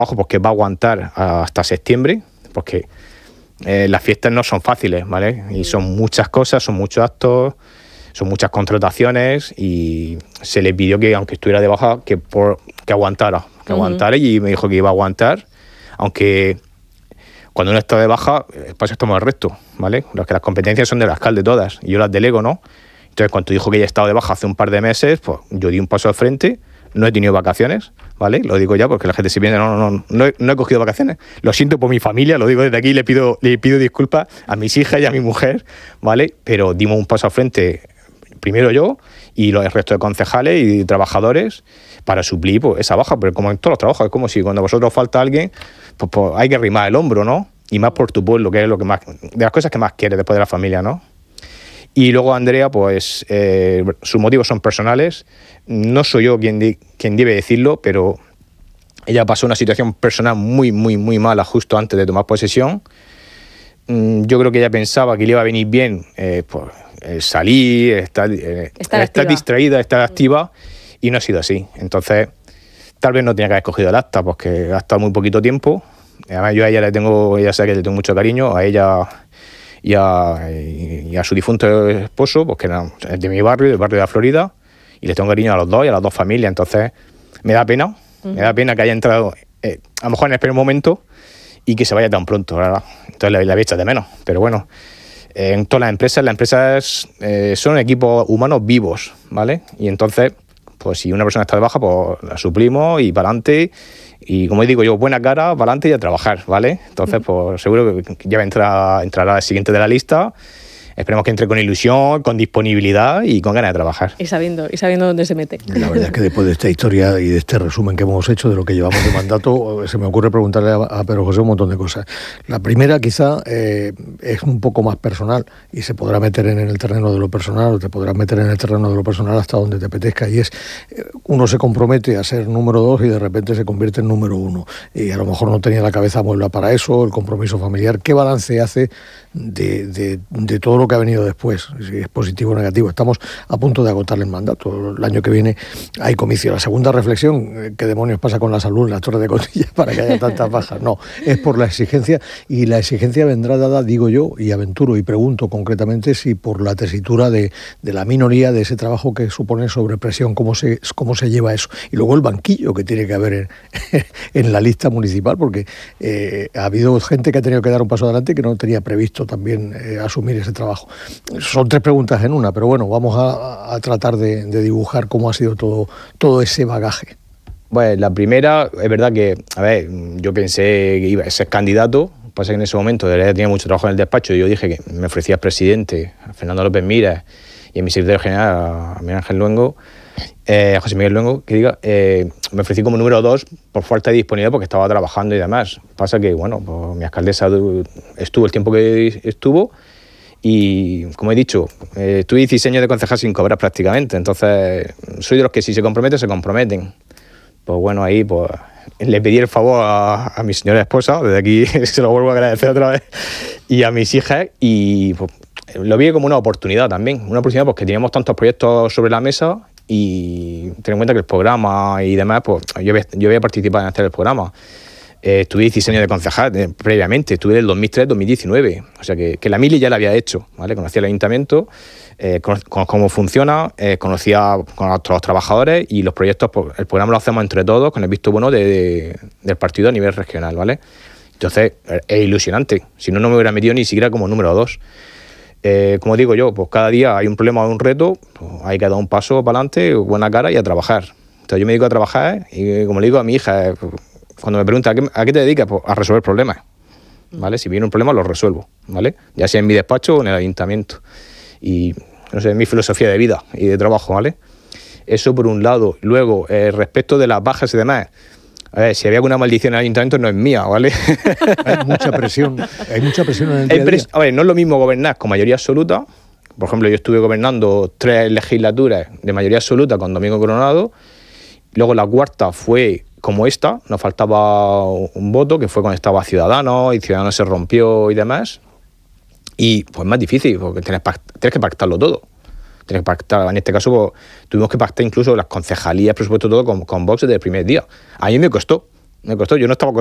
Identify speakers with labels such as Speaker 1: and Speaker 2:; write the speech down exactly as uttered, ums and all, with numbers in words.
Speaker 1: ojo, pues que va a aguantar hasta septiembre, porque eh, las fiestas no son fáciles, ¿vale? Y son muchas cosas, son muchos actos, son muchas contrataciones, y se le pidió que, aunque estuviera de baja, que, por, que aguantara, que uh-huh. aguantara, y me dijo que iba a aguantar, aunque cuando uno está de baja, pues estamos al resto, ¿vale? Las que las competencias son del alcalde todas, y yo las delego, ¿no? Entonces, cuando dijo que ella estaba de baja hace un par de meses, pues yo di un paso al frente. No he tenido vacaciones, ¿vale? Lo digo ya porque la gente se piensa, no, no, no, no he, no he cogido vacaciones. Lo siento por mi familia, lo digo desde aquí, le pido, le pido disculpas a mis hijas y a mi mujer, ¿vale? Pero dimos un paso al frente, primero yo y los, el resto de concejales y trabajadores, para suplir pues, esa baja. Pero como en todos los trabajos, es como si cuando a vosotros falta alguien, pues, pues hay que arrimar el hombro, ¿no? Y más por tu pueblo, que es lo que más, de las cosas que más quieres después de la familia, ¿no? Y luego Andrea, pues eh, sus motivos son personales. No soy yo quien, di, quien debe decirlo, pero ella pasó una situación personal muy, muy, muy mala justo antes de tomar posesión. Mm, yo creo que ella pensaba que le iba a venir bien eh, pues, eh, salir, estar, eh, estar, estar distraída, estar activa, y no ha sido así. Entonces, tal vez no tenía que haber escogido el acta, porque ha estado muy poquito tiempo. Además, yo a ella le tengo, ella sabe que le tengo mucho cariño, a ella... Y a, y a su difunto esposo, pues que era de mi barrio, del barrio de la Florida, y les tengo cariño a los dos y a las dos familias. Entonces me da pena, uh-huh. me da pena que haya entrado eh, a lo mejor en el primer momento y que se vaya tan pronto, ¿verdad? Entonces la, la voy a echar de menos. Pero bueno, eh, en todas las empresas, las empresas eh, son equipos humanos vivos, ¿vale? Y entonces, pues si una persona está de baja, pues la suplimos y para adelante. Y como digo yo, buena cara, para adelante y a trabajar, ¿vale? Entonces, pues seguro que ya entrará, entrará el siguiente de la lista. Esperemos que entre con ilusión, con disponibilidad y con ganas de trabajar.
Speaker 2: Y sabiendo, y sabiendo dónde se mete.
Speaker 3: La verdad es que después de esta historia y de este resumen que hemos hecho de lo que llevamos de mandato, se me ocurre preguntarle a, a Pedro José un montón de cosas. La primera quizá eh, es un poco más personal y se podrá meter en el terreno de lo personal, o te podrás meter en el terreno de lo personal hasta donde te apetezca, y es, eh, uno se compromete a ser número dos y de repente se convierte en número uno. Y a lo mejor no tenía la cabeza muebla para eso, el compromiso familiar. ¿Qué balance hace de, de, de todo lo que ha venido después, si es positivo o negativo? Estamos a punto de agotarle el mandato. El año que viene hay comicio. La segunda reflexión, ¿qué demonios pasa con la salud en las Torres de Cotillas para que haya tantas bajas? No, es por la exigencia, y la exigencia vendrá dada, digo yo, y aventuro y pregunto concretamente si por la tesitura de, de la minoría, de ese trabajo que supone sobrepresión, cómo se, cómo se lleva eso. Y luego el banquillo que tiene que haber en, en la lista municipal, porque eh, ha habido gente que ha tenido que dar un paso adelante que no tenía previsto también eh, asumir ese trabajo. Son tres preguntas en una, pero bueno, vamos a, a tratar de, de dibujar cómo ha sido todo, todo ese bagaje.
Speaker 1: Bueno, la primera, es verdad que, a ver, yo pensé que iba a ser candidato, pasa que en ese momento de verdad tenía mucho trabajo en el despacho, y yo dije que me ofrecía presidente a Fernando López Miras y a mi secretario general, a Miguel Ángel Luengo, eh, a José Miguel Luengo, que diga, eh, me ofrecí como número dos por falta de disponibilidad porque estaba trabajando y demás. Pasa que, bueno, pues mi alcaldesa estuvo el tiempo que estuvo, y, como he dicho, eh, estuve dieciséis años de concejal sin cobrar prácticamente. Entonces, soy de los que si se comprometen, se comprometen. Pues bueno, ahí pues le pedí el favor a, a mi señora esposa, desde aquí se lo vuelvo a agradecer otra vez, y a mis hijas, y pues, lo vi como una oportunidad también. Una oportunidad porque teníamos tantos proyectos sobre la mesa, y ten en cuenta que el programa y demás, pues yo había, yo había participado en hacer el programa. Eh, estuve dieciséis años de concejal eh, previamente, estuve del dos mil tres al dos mil diecinueve, o sea que, que la mili ya la había hecho, ¿vale? Conocía el ayuntamiento, eh, conozco cómo funciona, eh, conocía con los, los trabajadores, y los proyectos, pues, el programa lo hacemos entre todos con el visto bueno de, de, del partido a nivel regional, ¿vale? Entonces es ilusionante, si no, no me hubiera metido ni siquiera como número dos. Eh, como digo yo, pues cada día hay un problema o un reto, pues hay que dar un paso para adelante, buena cara y a trabajar. Entonces yo me dedico a trabajar, y como le digo a mi hija, pues, cuando me pregunta ¿a qué, a qué te dedicas? Pues a resolver problemas, ¿vale? Si viene un problema, lo resuelvo, ¿vale? Ya sea en mi despacho o en el ayuntamiento. Y, no sé, es mi filosofía de vida y de trabajo, ¿vale? Eso por un lado. Luego, eh, respecto de las bajas y demás, a ver, si había alguna maldición en el ayuntamiento, no es mía, ¿vale?
Speaker 3: Hay mucha presión, hay mucha presión en el día a día.
Speaker 1: A ver, no es lo mismo gobernar con mayoría absoluta. Por ejemplo, yo estuve gobernando tres legislaturas de mayoría absoluta con Domingo Coronado. Luego la cuarta fue como esta, nos faltaba un voto, que fue cuando estaba Ciudadanos, y Ciudadanos se rompió y demás. Y pues más difícil, porque tienes, tienes que pactarlo todo. Tienes que pactar, en este caso pues, tuvimos que pactar incluso las concejalías, presupuesto todo con, con Vox desde el primer día. A mí me costó, Me costó, yo no estaba